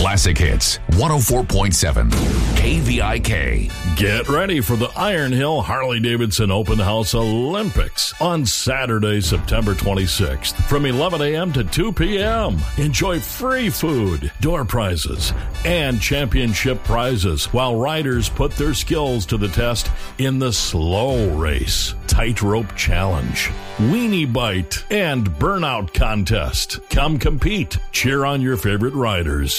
Classic Hits 104.7 KVIK. Get ready for the Iron Hill Harley-Davidson Open House Olympics on Saturday, September 26th from 11 a.m. to 2 p.m. Enjoy free food, door prizes, and championship prizes while riders put their skills to the test in the slow race, tightrope challenge, weenie bite, and burnout contest. Come compete. Cheer on your favorite riders.